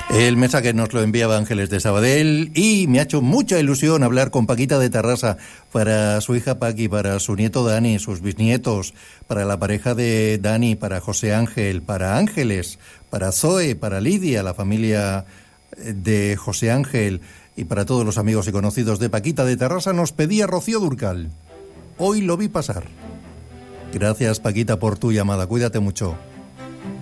El mensaje nos lo enviaba Ángeles de Sabadell y me ha hecho mucha ilusión hablar con Paquita de Tarrasa para su hija Paqui, para su nieto Dani, sus bisnietos, para la pareja de Dani, para José Ángel, para Ángeles, para Zoe, para Lidia, la familia de José Ángel y para todos los amigos y conocidos de Paquita de Tarrasa. Nos pedía Rocío Dúrcal. Hoy lo vi pasar. Gracias, Paquita, por tu llamada. Cuídate mucho.